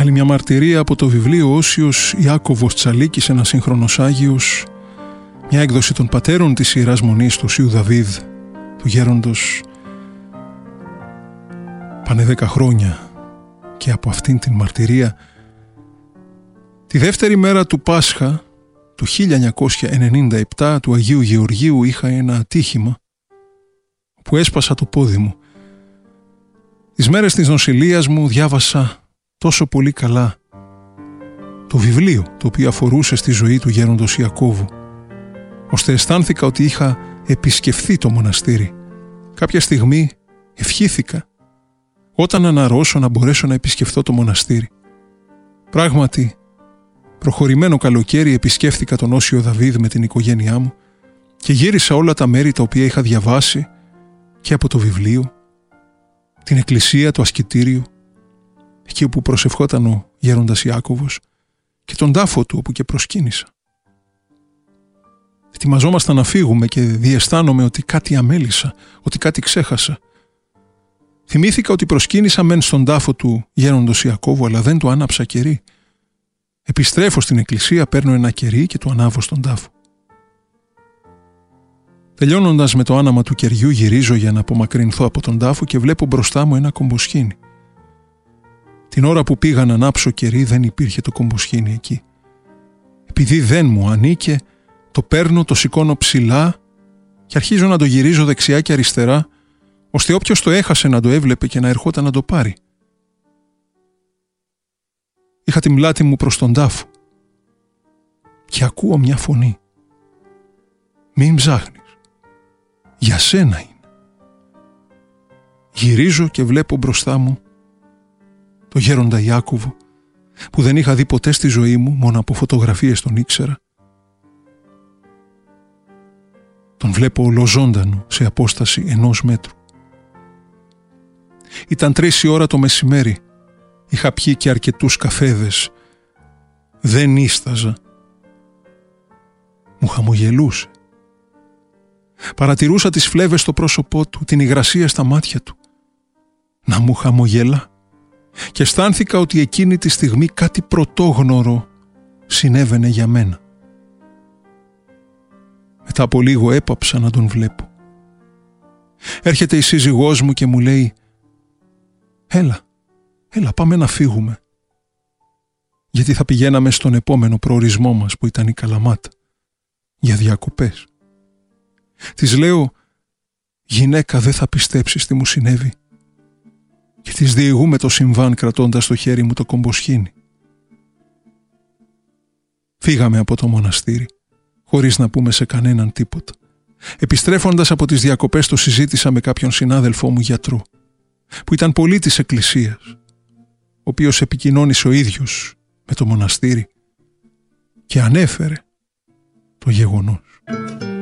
Άλλη μια μαρτυρία από το βιβλίο Όσιος Ιάκωβος Τσαλίκης, ένας σύγχρονος Άγιος, μια έκδοση των πατέρων της Ιεράς Μονής του Οσίου Δαβίδ, του γέροντος. Πάνε 10 χρόνια και από αυτήν την μαρτυρία, τη δεύτερη μέρα του Πάσχα του 1997 του Αγίου Γεωργίου, είχα ένα ατύχημα που έσπασα το πόδι μου. Τις μέρες της νοσηλείας μου διάβασα τόσο πολύ καλά το βιβλίο το οποίο αφορούσε στη ζωή του γέροντος Ιακώβου, ώστε αισθάνθηκα ότι είχα επισκεφθεί το μοναστήρι. Κάποια στιγμή ευχήθηκα όταν αναρρώσω να μπορέσω να επισκεφθώ το μοναστήρι. Πράγματι, προχωρημένο καλοκαίρι επισκέφθηκα τον Όσιο Δαβίδ με την οικογένειά μου και γύρισα όλα τα μέρη τα οποία είχα διαβάσει και από το βιβλίο, την εκκλησία, το ασκητήριο, εκεί όπου προσευχόταν ο γέροντας Ιάκωβος, και τον τάφο του όπου και προσκύνησα. Ετοιμαζόμασταν να φύγουμε και διαισθάνομαι ότι κάτι αμέλησα, ότι κάτι ξέχασα. Θυμήθηκα ότι προσκύνησα μεν στον τάφο του γέροντος Ιακώβου, αλλά δεν του άναψα κερί. Επιστρέφω στην εκκλησία, παίρνω ένα κερί και το ανάβω στον τάφο. Τελειώνοντας με το άναμα του κεριού, γυρίζω για να απομακρυνθώ από τον τάφο και βλέπω μπροστά μου ένα κομποσχήνι. Την ώρα που πήγα να ανάψω κερί δεν υπήρχε το κομποσχήνι εκεί. Επειδή δεν μου ανήκε, το παίρνω, το σηκώνω ψηλά και αρχίζω να το γυρίζω δεξιά και αριστερά, ώστε όποιος το έχασε να το έβλεπε και να ερχόταν να το πάρει. Είχα την πλάτη μου προς τον τάφο και ακούω μια φωνή. «Μην ψάχνεις, για σένα είναι». Γυρίζω και βλέπω μπροστά μου το γέροντα Ιάκωβο, που δεν είχα δει ποτέ στη ζωή μου, μόνο από φωτογραφίες τον ήξερα. Τον βλέπω ολοζώντανο σε απόσταση 1 μέτρου. Ήταν 3 η ώρα το μεσημέρι. Είχα πιει και αρκετούς καφέδες. Δεν ίσταζα. Μου χαμογελούσε. Παρατηρούσα τις φλέβες στο πρόσωπό του, την υγρασία στα μάτια του. Να μου χαμογελά. Και αισθάνθηκα ότι εκείνη τη στιγμή κάτι πρωτόγνωρο συνέβαινε για μένα. Μετά από λίγο έπαψα να τον βλέπω. Έρχεται η σύζυγός μου και μου λέει «Έλα, πάμε να φύγουμε». Γιατί θα πηγαίναμε στον επόμενο προορισμό μας που ήταν η Καλαμάτα, για διακοπές. Της λέω «Γυναίκα, δεν θα πιστέψεις τι μου συνέβη». Και της διηγούμε το συμβάν κρατώντας στο χέρι μου το κομποσχήνι. Φύγαμε από το μοναστήρι, χωρίς να πούμε σε κανέναν τίποτα. Επιστρέφοντας από τις διακοπές το συζήτησα με κάποιον συνάδελφό μου γιατρό, που ήταν πολύ της εκκλησίας, ο οποίος επικοινώνησε ο ίδιος με το μοναστήρι και ανέφερε το γεγονός.